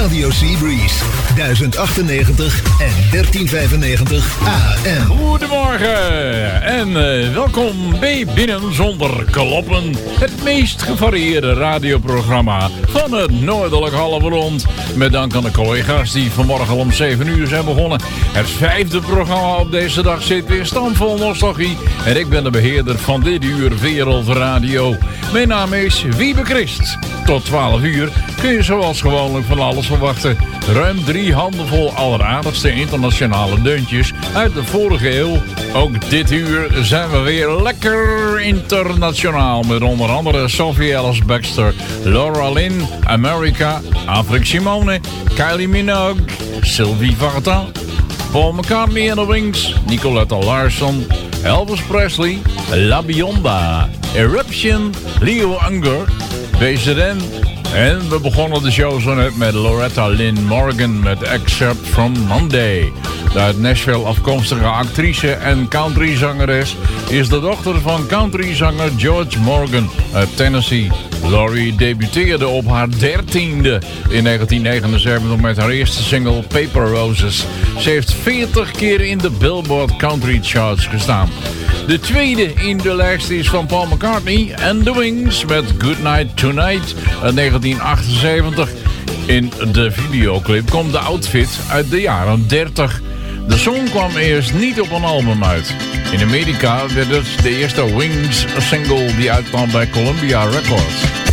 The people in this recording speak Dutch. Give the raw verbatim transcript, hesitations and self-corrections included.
Radio Seabreeze, duizend achtennegentig en dertien vijfennegentig A M. Goedemorgen en uh, welkom bij Binnen Zonder Kloppen. Het meest gevarieerde radioprogramma van het noordelijke halfrond. Met dank aan de collega's die vanmorgen om zeven uur zijn begonnen. Het vijfde programma op deze dag zit weer stampvol nostalgie. En ik ben de beheerder van dit uur Wereldradio. Mijn naam is Wiebe Christ. Tot twaalf uur kun je zoals gewoonlijk van alles verwachten. Ruim drie handenvol alleraardigste internationale deuntjes uit de vorige eeuw. Ook dit uur zijn we weer lekker internationaal. Met onder andere Sophie Ellis Bextor, Laura Lynn, America, Afrique Simone, Kylie Minogue, Sylvie Vartan, Paul McCartney and the Wings, Nicoletta Larson, Elvis Presley, La Bionda, Eruption, Leo Unger, B Z N. En we begonnen de show zo net met Loretta Lynn Morgan met Excerpt from Monday. De uit Nashville afkomstige actrice en countryzangeres is de dochter van countryzanger George Morgan uit Tennessee. Laurie debuteerde op haar dertiende in negentien negenenzeventig met haar eerste single Paper Roses. Ze heeft veertig keer in de Billboard Country Charts gestaan. De tweede in de lijst is van Paul McCartney and the Wings met Goodnight Tonight uit negentien achtenzeventig. In de videoclip komt de outfit uit de jaren dertig. De song kwam eerst niet op een album uit. In Amerika werd het de eerste Wings single die uitkwam bij Columbia Records.